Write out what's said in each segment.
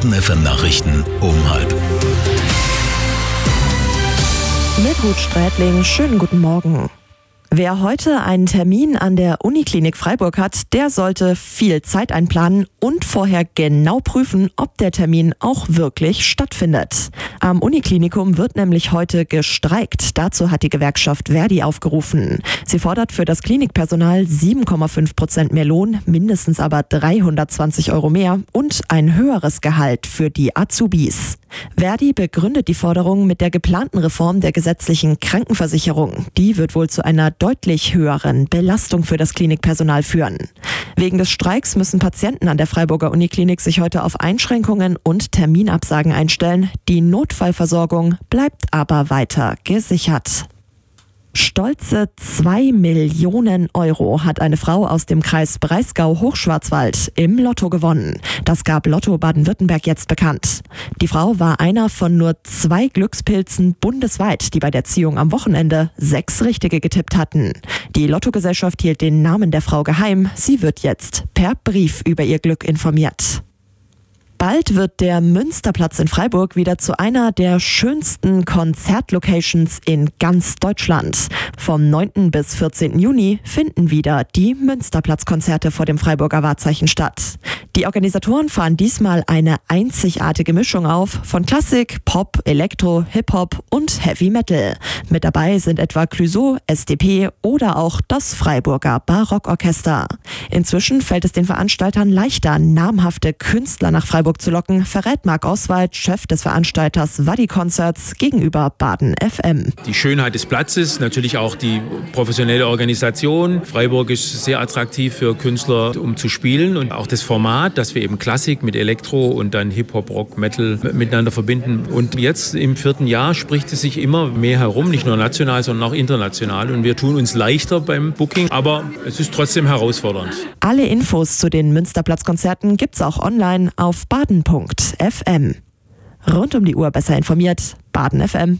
Baden FM Nachrichten um 12:30. Mit Ruth Strätling, schönen guten Morgen. Wer heute einen Termin an der Uniklinik Freiburg hat, der sollte viel Zeit einplanen und vorher genau prüfen, ob der Termin auch wirklich stattfindet. Am Uniklinikum wird nämlich heute gestreikt. Dazu hat die Gewerkschaft ver.di aufgerufen. Sie fordert für das Klinikpersonal 7,5% mehr Lohn, mindestens aber 320 € mehr und ein höheres Gehalt für die Azubis. ver.di begründet die Forderung mit der geplanten Reform der gesetzlichen Krankenversicherung. Die wird wohl zu einer deutlich höheren Belastung für das Klinikpersonal führen. Wegen des Streiks müssen Patienten an der Freiburger Uniklinik sich heute auf Einschränkungen und Terminabsagen einstellen. Die Notfallversorgung bleibt aber weiter gesichert. Stolze 2 Millionen € hat eine Frau aus dem Kreis Breisgau-Hochschwarzwald im Lotto gewonnen. Das gab Lotto Baden-Württemberg jetzt bekannt. Die Frau war einer von nur 2 Glückspilzen bundesweit, die bei der Ziehung am Wochenende 6 Richtige getippt hatten. Die Lottogesellschaft hielt den Namen der Frau geheim. Sie wird jetzt per Brief über ihr Glück informiert. Bald wird der Münsterplatz in Freiburg wieder zu einer der schönsten Konzertlocations in ganz Deutschland. Vom 9. bis 14. Juni finden wieder die Münsterplatzkonzerte vor dem Freiburger Wahrzeichen statt. Die Organisatoren fahren diesmal eine einzigartige Mischung auf von Klassik, Pop, Elektro, Hip-Hop und Heavy Metal. Mit dabei sind etwa Clouseau, SDP oder auch das Freiburger Barockorchester. Inzwischen fällt es den Veranstaltern leichter, namhafte Künstler nach Freiburg zu locken, verrät Marc Oswald, Chef des Veranstalters Wadi Concerts, gegenüber Baden FM. Die Schönheit des Platzes, natürlich auch die professionelle Organisation. Freiburg ist sehr attraktiv für Künstler, um zu spielen, und auch das Format, dass wir eben Klassik mit Elektro und dann Hip-Hop, Rock, Metal miteinander verbinden. Und jetzt im 4. Jahr spricht es sich immer mehr herum, nicht nur national, sondern auch international. Und wir tun uns leichter beim Booking, aber es ist trotzdem herausfordernd. Alle Infos zu den Münsterplatzkonzerten gibt's auch online auf baden.fm. Rund um die Uhr besser informiert, Baden FM.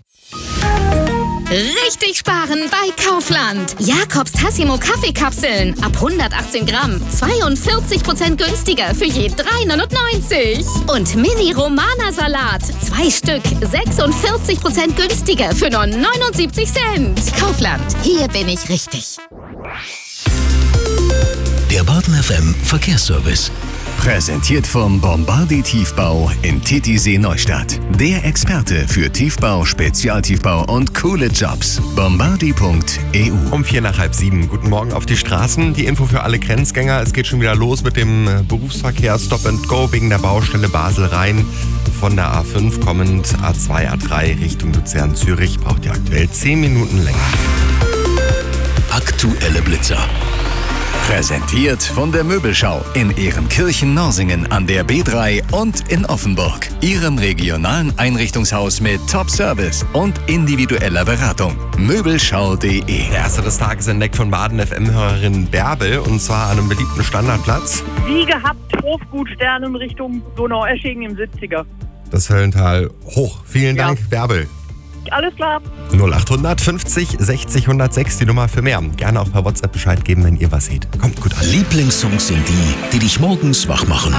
Richtig sparen bei Kaufland. Jakobs Tassimo Kaffeekapseln ab 118 Gramm. 42% günstiger für je 3,99. Und Mini Romana Salat. 2 Stück. 46% günstiger für nur 79 Cent. Kaufland. Hier bin ich richtig. Der Baden FM Verkehrsservice. Präsentiert vom Bombardi Tiefbau in Titisee Neustadt. Der Experte für Tiefbau, Spezialtiefbau und coole Jobs. Bombardi.eu. Um 6:45. Guten Morgen auf die Straßen. Die Info für alle Grenzgänger. Es geht schon wieder los mit dem Berufsverkehr Stop and Go wegen der Baustelle Basel-Rhein. Von der A5 kommend A2, A3 Richtung Luzern-Zürich braucht ihr aktuell 10 Minuten länger. Aktuelle Blitzer. Präsentiert von der Möbelschau in Ehrenkirchen-Norsingen an der B3 und in Offenburg. Ihrem regionalen Einrichtungshaus mit Top-Service und individueller Beratung. Möbelschau.de. Der erste des Tages entdeckt von Baden FM-Hörerin Bärbel, und zwar an einem beliebten Standardplatz. Wie gehabt, Hofgutsternen Richtung Donaueschingen im 70er. Das Höllental hoch. Vielen Dank, Bärbel. Alles klar. 0800 50 60 106, die Nummer für mehr. Gerne auch per WhatsApp Bescheid geben, wenn ihr was seht. Kommt gut an. Lieblingssongs sind die dich morgens wach machen.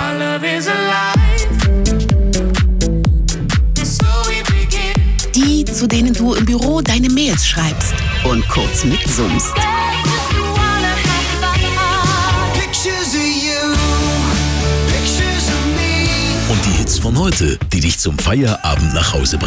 Die, zu denen du im Büro deine Mails schreibst und kurz mitsummst. Und die Hits von heute, die dich zum Feierabend nach Hause bringen.